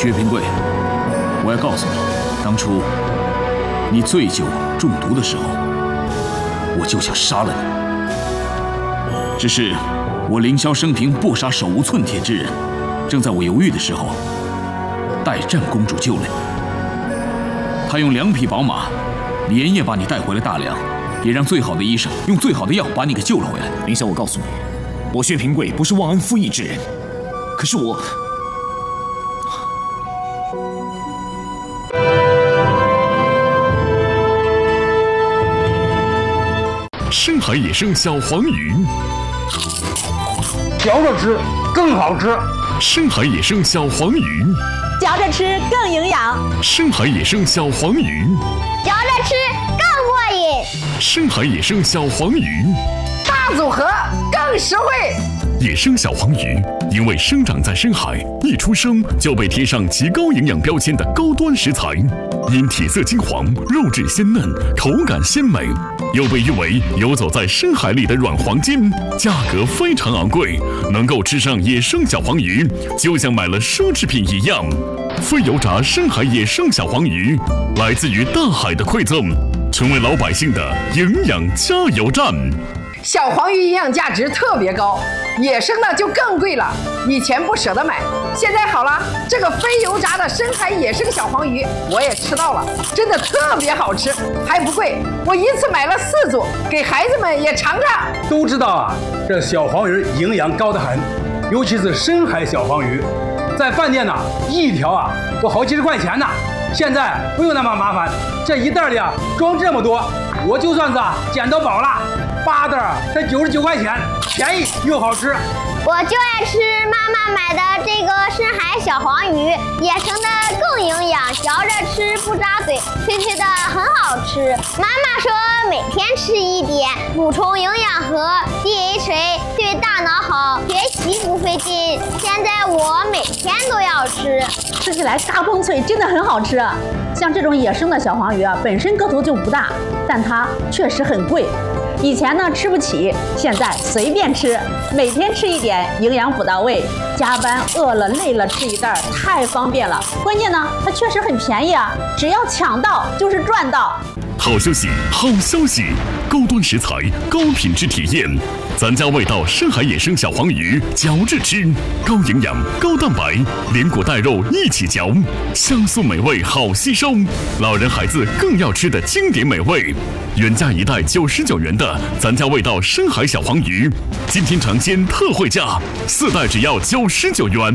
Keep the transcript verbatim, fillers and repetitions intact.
薛平贵，我要告诉你，当初你醉酒中毒的时候，我就想杀了你。只是我凌霄生平不杀手无寸铁之人，正在我犹豫的时候，代战公主救了你。她用两匹宝马，连夜把你带回了大梁，也让最好的医生用最好的药把你给救了回来。 凌霄，我告诉你，我薛平贵不是忘恩负义之人，可是我。 深海野生小黄鱼， 嚼着吃更好吃。 深海野生小黄鱼， 嚼着吃更营养。 深海野生小黄鱼， 嚼着吃更过瘾。 深海野生小黄鱼， 大组合更实惠。 野生小黄鱼因为生长在深海，一出生就被贴上极高营养标签的高端食材，因体色金黄、肉质鲜嫩、口感鲜美，又被誉为游走在深海里的软黄金，价格非常昂贵。能够吃上野生小黄鱼，就像买了奢侈品一样。非油炸深海野生小黄鱼，来自于大海的馈赠，成为老百姓的营养加油站。 小黄鱼营养价值特别高，野生的就更贵了。以前不舍得买，现在好了，这个非油炸的深海野生小黄鱼我也吃到了，真的特别好吃，还不贵。我一次买了四组，给孩子们也尝尝。 都知道啊，这小黄鱼营养高得很，尤其是深海小黄鱼，在饭店呢，一条啊都好几十块钱呢。现在不用那么麻烦，这一袋里啊装这么多，我就算是啊捡到宝了。 八袋才九十九块钱，便宜又好吃。 我就爱吃妈妈买的这个深海小黄鱼，野生的更营养，嚼着吃不扎嘴，脆脆的很好吃。妈妈说每天吃一点，补充营养和 D H A， 对大脑好，学习不费劲。现在我每天都要吃， 吃起来嘎嘣脆，真的很好吃。像这种野生的小黄鱼啊，本身个头就不大，但它确实很贵。 以前呢吃不起，现在随便吃，每天吃一点，营养补到位。加班饿了累了吃一袋，太方便了。关键呢，它确实很便宜啊，只要抢到就是赚到。 好消息，好消息！高端食材，高品质体验，咱家味道深海野生小黄鱼，嚼着吃，高营养、高蛋白，连骨带肉一起嚼，香酥美味，好吸收。老人孩子更要吃的经典美味。 原价一袋九十九元的咱家味道深海小黄鱼，今天尝鲜特惠价，四袋只要九十九元。